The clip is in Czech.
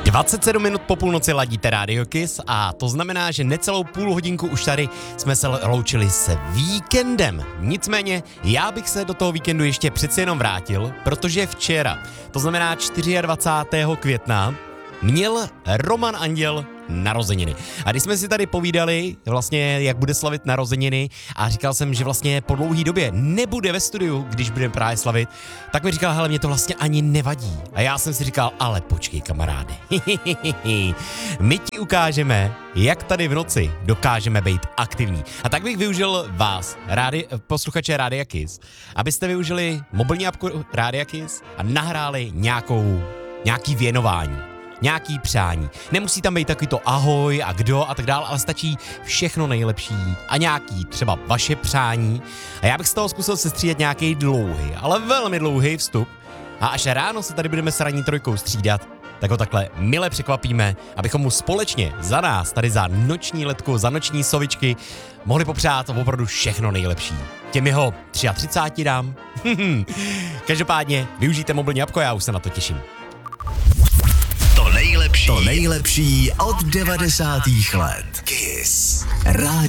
27 minut po půlnoci ladíte Radio Kiss a to znamená, že necelou půl hodinku už tady jsme se loučili s víkendem. Nicméně já bych se do toho víkendu ještě přeci jenom vrátil, protože včera, to znamená 24. května, měl Roman Anděl narozeniny. A když jsme si tady povídali vlastně, jak bude slavit narozeniny a říkal jsem, že vlastně po dlouhý době nebude ve studiu, když budeme právě slavit, tak mi říkal, hele, mě to vlastně ani nevadí. A já jsem si říkal, ale počkej, kamaráde. My ti ukážeme, jak tady v noci dokážeme být aktivní. A tak bych využil vás, posluchače Rádia Kiss, abyste využili mobilní apku Rádia Kiss a nahráli nějaký věnování. Nějaký přání. Nemusí tam být takový to ahoj a kdo a tak dále, ale stačí všechno nejlepší a nějaký třeba vaše přání. A já bych z toho zkusil sestřídat nějaký dlouhý, ale velmi dlouhý vstup. A až ráno se tady budeme s ranní trojkou střídat, tak ho takhle mile překvapíme, abychom mu společně za nás, tady za noční letku, za noční sovičky, mohli popřát opravdu všechno nejlepší. Těm jeho 33 dám. Každopádně využijte mobilní apko, já už se na to těším. To nejlepší od 90. let. Kiss. Rádio